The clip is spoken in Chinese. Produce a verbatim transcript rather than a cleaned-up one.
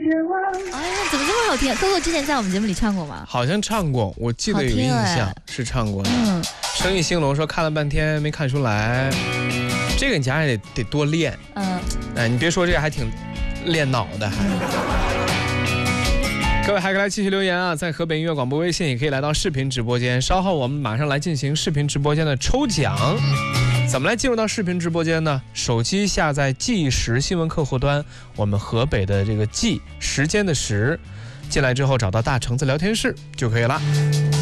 哎呀，怎么这么好听啊 ？Coco 之前在我们节目里唱过吗？ 好像唱过，我记得有印象是唱过的。嗯，生意兴隆说看了半天没看出来，这个你家也得得多练。嗯，哎，你别说这个还挺练脑的还。各位还可以来继续留言啊，在河北音乐广播微信也可以来到视频直播间，稍后我们马上来进行视频直播间的抽奖。怎么来进入到视频直播间呢？手机下载计时新闻客户端，我们河北的这个计时间的时，进来之后找到大橙子聊天室就可以了。